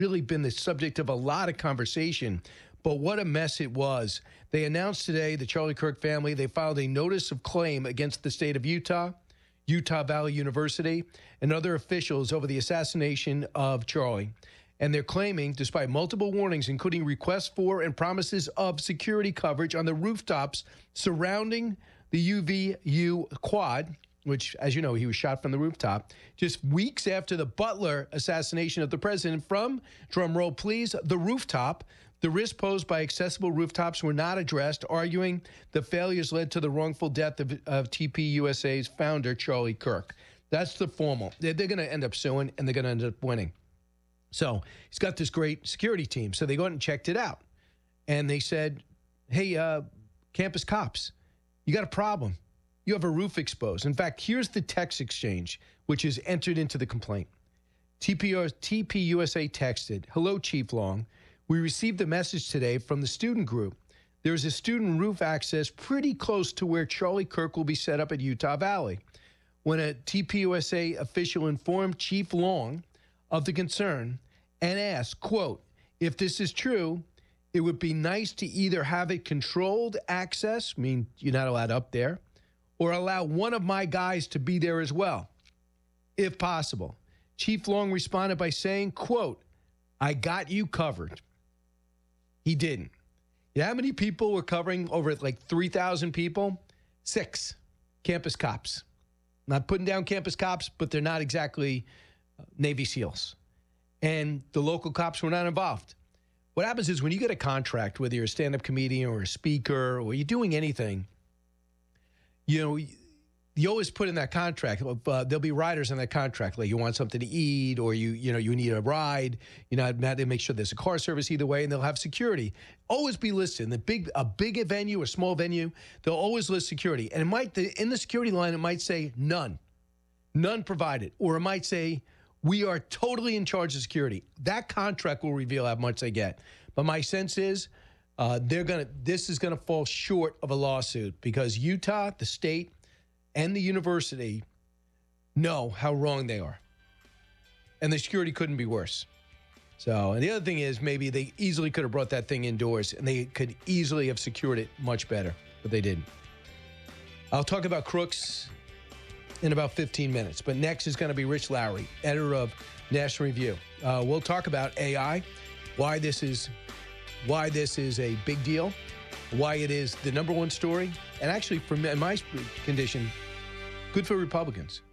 really been the subject of a lot of conversation. But what a mess it was. They announced today, the Charlie Kirk family, they filed a notice of claim against the state of Utah, Utah Valley University, and other officials over the assassination of Charlie. And they're claiming, despite multiple warnings, including requests for and promises of security coverage on the rooftops surrounding the UVU quad, which, as you know, he was shot from the rooftop, just weeks after the Butler assassination of the president from, drum roll please, the rooftop. The risks posed by accessible rooftops were not addressed, arguing the failures led to the wrongful death of TPUSA's founder, Charlie Kirk. That's the formal. They're going to end up suing, and they're going to end up winning. So he's got this great security team. So they go out and checked it out. And they said, hey, campus cops, you got a problem. You have a roof exposed. In fact, here's the text exchange, which is entered into the complaint. TPUSA texted, hello, Chief Long. We received a message today from the student group. There's a student roof access pretty close to where Charlie Kirk will be set up at Utah Valley. When a TPUSA official informed Chief Long of the concern and asked, quote, if this is true, it would be nice to either have a controlled access, mean you're not allowed up there, or allow one of my guys to be there as well, if possible. Chief Long responded by saying, quote, I got you covered. He didn't. You know how many people were covering over like 3,000 people? 6 campus cops. Not putting down campus cops, but they're not exactly Navy SEALs. And the local cops were not involved. What happens is when you get a contract, whether you're a stand-up comedian or a speaker or you're doing anything, you know, you always put in that contract, there'll be riders on that contract, like you want something to eat or you need a ride, they make sure there's a car service either way, and they'll have security. Always be listed. A big venue or small venue, they'll always list security. And it might, in the security line, it might say none provided. Or it might say, we are totally in charge of security. That contract will reveal how much they get. But my sense is this is gonna fall short of a lawsuit because Utah, the state, and the university know how wrong they are. And the security couldn't be worse. So, and the other thing is maybe they easily could have brought that thing indoors and they could easily have secured it much better, but they didn't. I'll talk about crooks in about 15 minutes, but next is going to be Rich Lowry, editor of National Review. We'll talk about AI, why this is a big deal, why it is the #1 story, and actually, in my condition, good for Republicans.